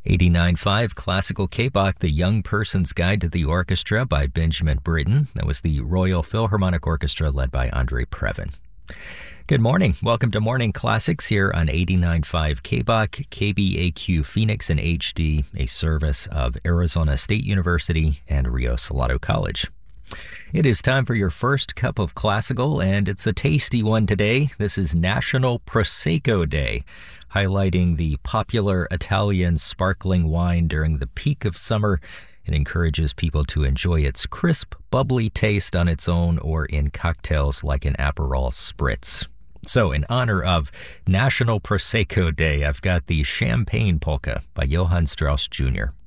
89.5 Classical K-Bach, The Young Person's Guide to the Orchestra by Benjamin Britten. That was the Royal Philharmonic Orchestra led by Andre Previn. Good morning. Welcome to Morning Classics here on 89.5 K-Bach, KBAQ Phoenix in HD, a service of Arizona State University and Rio Salado College. It is time for your first cup of classical, and it's a tasty one today. This is National Prosecco Day, highlighting the popular Italian sparkling wine during the peak of summer. It encourages people to enjoy its crisp, bubbly taste on its own or in cocktails like an Aperol Spritz. So, in honor of National Prosecco Day, I've got the Champagne Polka by Johann Strauss Jr.